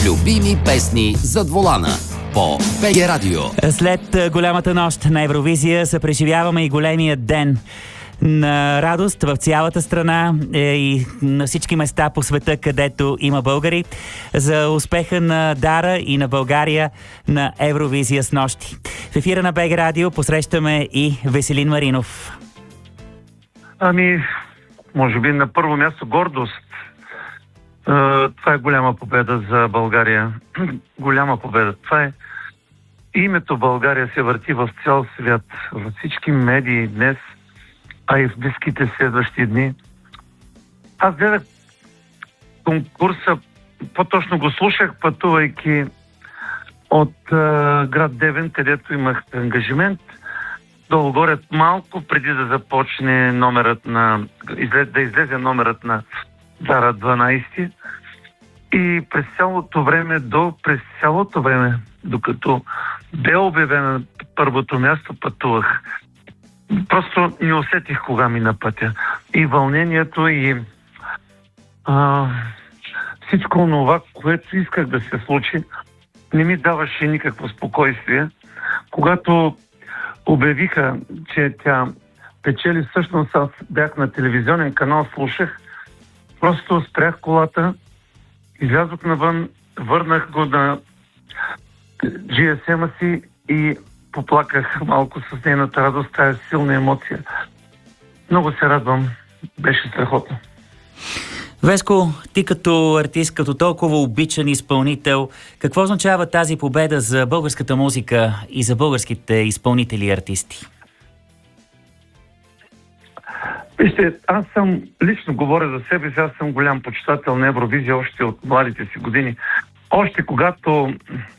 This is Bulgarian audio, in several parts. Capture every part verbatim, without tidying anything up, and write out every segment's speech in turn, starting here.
Любими песни зад волана по БГ Радио. След голямата нощ на Евровизия съпреживяваме и големия ден на радост в цялата страна и на всички места по света, където има българи, за успеха на Дара и на България на Евровизия с нощи. В ефира на БГ Радио посрещаме и Веселин Маринов. Ами, може би на първо място гордост. Това е голяма победа за България. Голяма победа. Това е името България се върти в цял свят, във всички медии днес, а и в близките следващи дни. Аз гледах конкурса, по-точно го слушах, пътувайки от е, град Девин, където имах ангажимент. Долу-горе малко преди да започне номерът на... да излезе номерът на Дара дванайсети. И през цялото време, до през цялото време, докато бе обявено първото място, пътувах. Просто не усетих кога ми на пътя. И вълнението, и а, всичко това, което исках да се случи, не ми даваше никакво спокойствие. Когато обявиха, че тя печели, всъщност аз бях на телевизионен канал, слушах, просто спрях колата, излязох навън, върнах го на джи ес ем-а си и поплаках малко с нейната радост, тая силна емоция. Много се радвам. Беше страхотно. Веско, ти като артист, като толкова обичан изпълнител, какво означава тази победа за българската музика и за българските изпълнители и артисти? Вижте, аз съм, лично говоря за себе си, аз съм голям почитател на Евровизия още от младите си години. Още когато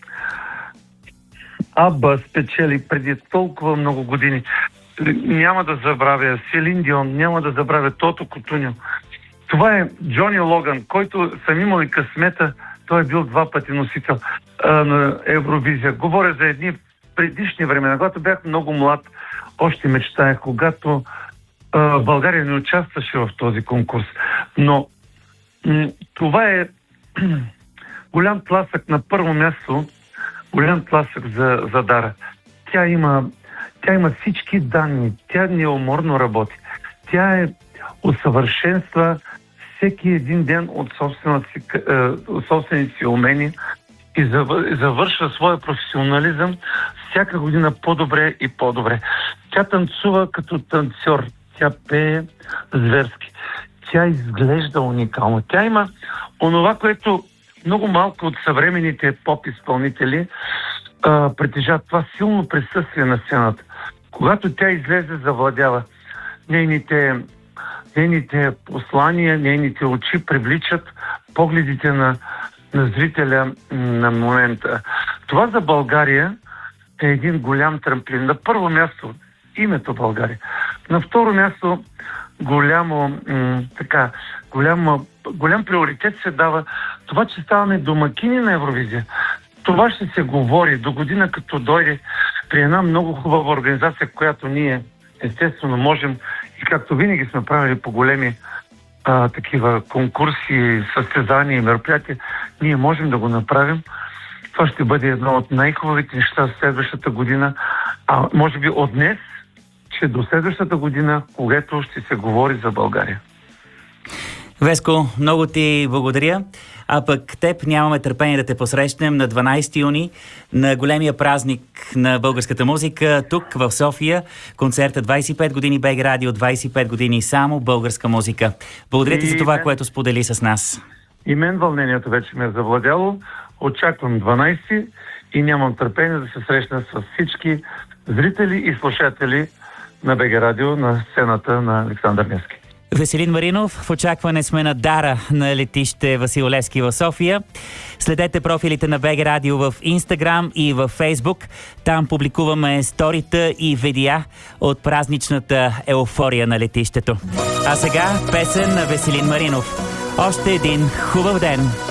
Аба спечели преди толкова много години, няма да забравя Селин Дион, няма да забравя Тото Кутуньо. Това е Джони Логан, който съм имал и късмета, той е бил два пъти носител а, на Евровизия. Говоря за едни предишни времена, когато бях много млад, още мечтаях, когато а, България не участваше в този конкурс. Но м- това е голям тласък на първо място, голям тласък за, за Дара. Тя има, тя има всички данни, тя неуморно работи. Тя е усъвършенства всеки един ден от собствените си, си умения и завършва своя професионализъм всяка година по-добре и по-добре. Тя танцува като танцор, тя пее зверски, тя изглежда уникално. Тя има онова, което много малко от съвременните поп-изпълнители а, притежават, това силно присъствие на сцената. Когато тя излезе, завладява. Нейните, нейните послания, нейните очи привличат погледите на, на зрителя на момента. Това за България е един голям трамплин. На първо място името България. На второ място голямо, м- така, голямо, голям приоритет се дава това, че ставаме домакини на Евровизия. Това ще се говори до година, като дойде при една много хубава организация, която ние естествено можем и както винаги сме правили по големи а, такива конкурси, състезания и мероприятия, ние можем да го направим. Това ще бъде едно от най-хубавите неща в следващата година, а може би от днес, че до следващата година, когато ще се говори за България. Веско, много ти благодаря. А пък теб нямаме търпение да те посрещнем на дванайсети юни на големия празник на българската музика тук в София. Концерта двайсет и пет години БГ Радио, двайсет и пет години само българска музика. Благодаря ти за това, мен, което сподели с нас. И мен вълнението вече ме е завладяло. Очаквам дванайсети и нямам търпение да се срещна с всички зрители и слушатели на БГ Радио на сцената на Александър Невски. Веселин Маринов, в очакване сме на Дара на летище Васил Левски в София. Следете профилите на БГ Радио в Инстаграм и в Фейсбук. Там публикуваме сторита и видеа от празничната еуфория на летището. А сега песен на Веселин Маринов. Още един хубав ден!